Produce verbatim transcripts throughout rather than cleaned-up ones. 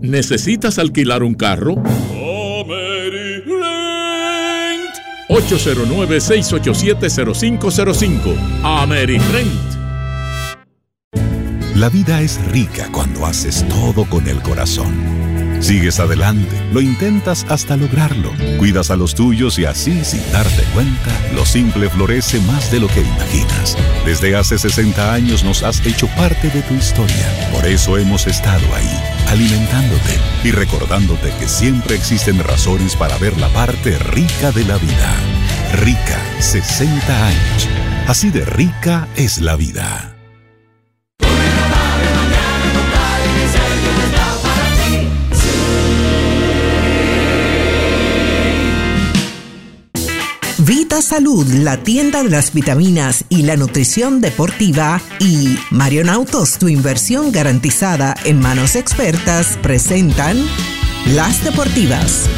¿Necesitas alquilar un carro? ocho cero nueve, seis ocho siete, cero cinco cero cinco. AmeriRent. La vida es rica cuando haces todo con el corazón. Sigues adelante, lo intentas hasta lograrlo. Cuidas a los tuyos y así, sin darte cuenta, lo simple florece más de lo que imaginas. Desde hace sesenta años nos has hecho parte de tu historia. Por eso hemos estado ahí, alimentándote y recordándote que siempre existen razones para ver la parte rica de la vida. Rica, sesenta años. Así de rica es la vida. Vita Salud, la tienda de las vitaminas y la nutrición deportiva, y Marion Autos, tu inversión garantizada en manos expertas, presentan Las Deportivas.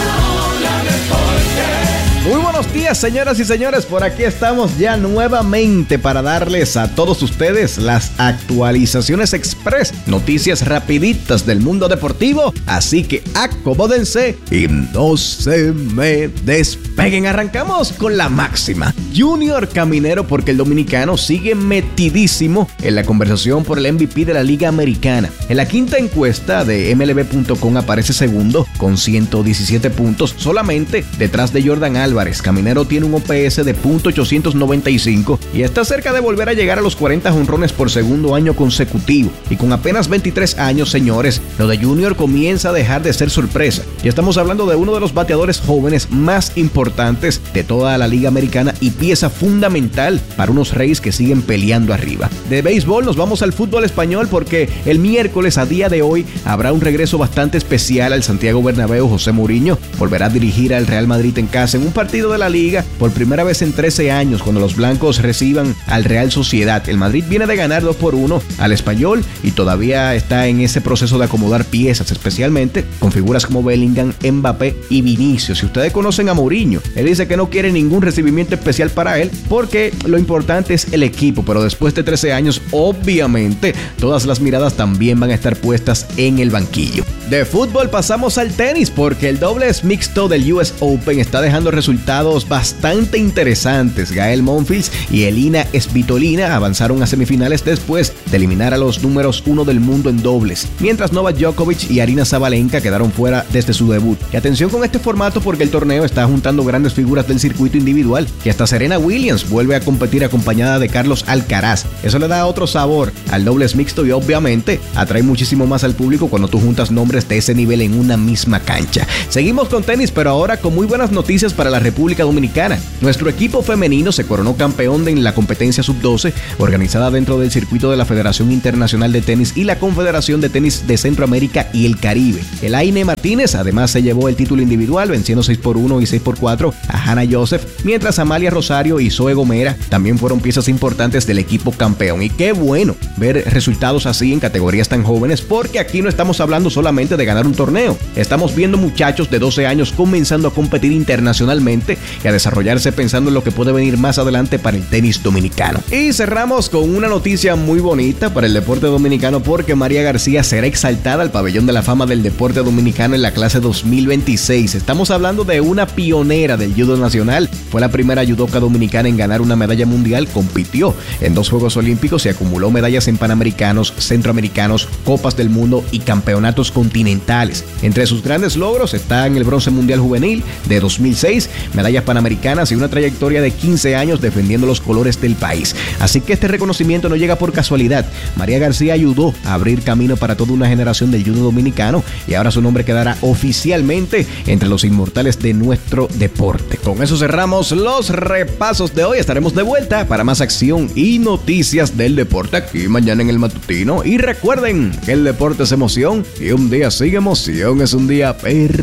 Muy buenos días, señoras y señores, por aquí estamos ya nuevamente para darles a todos ustedes las actualizaciones express, noticias rapiditas del mundo deportivo, así que acomódense y no se me despeguen. Arrancamos con la máxima. Junior Caminero, porque el dominicano sigue metidísimo en la conversación por el M V P de la Liga Americana. En la quinta encuesta de M L B punto com aparece segundo con ciento diecisiete puntos, solamente detrás de Jordan Álvarez. Caminero tiene un O P S de punto ochocientos noventa y cinco y está cerca de volver a llegar a los cuarenta jonrones por segundo año consecutivo. Y con apenas veintitrés años, señores, lo de Junior comienza a dejar de ser sorpresa. Ya estamos hablando de uno de los bateadores jóvenes más importantes de toda la Liga Americana y pieza fundamental para unos Reyes que siguen peleando arriba. De béisbol nos vamos al fútbol español, porque el miércoles, a día de hoy, habrá un regreso bastante especial al Santiago Bernabéu. José Mourinho volverá a dirigir al Real Madrid en casa en un partido de la Liga por primera vez en trece años, cuando los blancos reciban al Real Sociedad. El Madrid viene de ganar dos por uno al Español y todavía está en ese proceso de acomodar piezas, especialmente con figuras como Bellingham, Mbappé y Vinicius. Si ustedes conocen a Mourinho, él dice que no quiere ningún recibimiento especial para él, porque lo importante es el equipo, pero después de trece años, obviamente, todas las miradas también van a estar puestas en el banquillo. De fútbol pasamos al tenis, porque el dobles mixto del U S Open está dejando resultados bastante interesantes. Gael Monfils y Elina Svitolina avanzaron a semifinales después de eliminar a los números uno del mundo en dobles, mientras Novak Djokovic y Aryna Sabalenka quedaron fuera desde su debut. Y atención con este formato, porque el torneo está juntando grandes figuras del circuito individual, que hasta Serena Williams vuelve a competir acompañada de Carlos Alcaraz. Eso le da otro sabor al dobles mixto y obviamente atrae muchísimo más al público cuando tú juntas nombres de ese nivel en una misma cancha. Seguimos con tenis, pero ahora con muy buenas noticias para la República Dominicana. Nuestro equipo femenino se coronó campeón en la competencia sub doce, organizada dentro del circuito de la Federación Internacional de Tenis y la Confederación de Tenis de Centroamérica y el Caribe. Elaine Martínez además se llevó el título individual, venciendo seis por uno y seis por cuatro a Hannah Joseph, mientras Amalia Rosario y Zoe Gomera también fueron piezas importantes del equipo campeón. Y qué bueno ver resultados así en categorías tan jóvenes, porque aquí no estamos hablando solamente de ganar un torneo, estamos viendo muchachos de doce años comenzando a competir internacionalmente y a desarrollarse pensando en lo que puede venir más adelante para el tenis dominicano. Y cerramos con una noticia muy bonita para el deporte dominicano, porque María García será exaltada al Pabellón de la Fama del Deporte Dominicano en la clase dos mil veintiséis. Estamos hablando de una pionera del judo nacional, fue la primera judoka dominicana en ganar una medalla mundial, compitió en dos Juegos Olímpicos y acumuló medallas en Panamericanos, Centroamericanos, Copas del Mundo y Campeonatos Continentales. Entre sus grandes logros están el bronce mundial juvenil de dos mil seis, medallas panamericanas y una trayectoria de quince años defendiendo los colores del país. Así que este reconocimiento no llega por casualidad. María García ayudó a abrir camino para toda una generación del judo dominicano y ahora su nombre quedará oficialmente entre los inmortales de nuestro deporte. Con eso cerramos los repasos de hoy. Estaremos de vuelta para más acción y noticias del deporte aquí mañana en el matutino. Y recuerden que el deporte es emoción y un día sin emoción es un día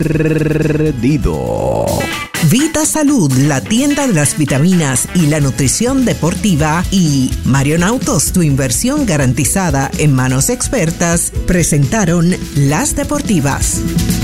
perdido. Vita Salud, la tienda de las vitaminas y la nutrición deportiva, y Marion Autos, tu inversión garantizada en manos expertas, presentaron Las Deportivas.